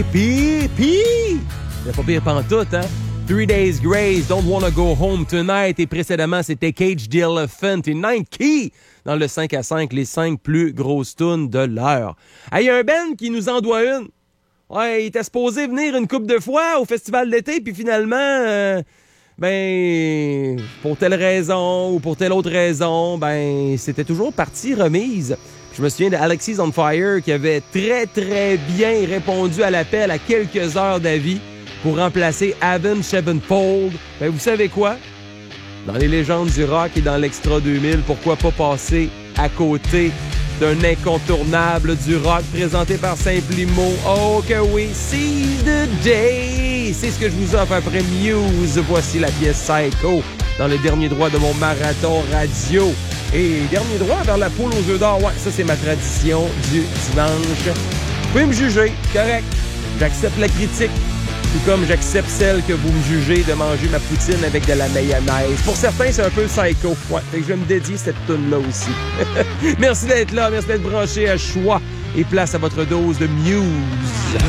Puis, c'est pas pire pantoute, hein? 3 Days Grace, Don't Wanna Go Home Tonight. Et précédemment, c'était Cage the Elephant et Nike dans le 5 à 5, les 5 plus grosses tunes de l'heure. Il y a un band qui nous en doit une. Ouais, il était supposé venir une couple de fois au festival d'été, puis finalement, pour telle raison ou pour telle autre raison, c'était toujours partie remise. Je me souviens d'Alexis on Fire qui avait très, très bien répondu à l'appel à quelques heures d'avis pour remplacer Avenged Sevenfold. Vous savez quoi? Dans les légendes du rock et dans l'Extra 2000, pourquoi pas passer à côté d'un incontournable du rock présenté par Saint-Limo? Oh que oui, Seize the Day! C'est ce que je vous offre après Muse. Voici la pièce Psycho dans le dernier droit de mon marathon radio. Et dernier droit vers la poule aux œufs d'or. Ouais, ça c'est ma tradition du dimanche. Vous pouvez me juger, correct. J'accepte la critique. Tout comme j'accepte celle que vous me jugez de manger ma poutine avec de la mayonnaise. Pour certains, c'est un peu psycho. Ouais, fait que je vais me dédier cette toune-là aussi. Merci d'être là, merci d'être branché à Choix et place à votre dose de Muse.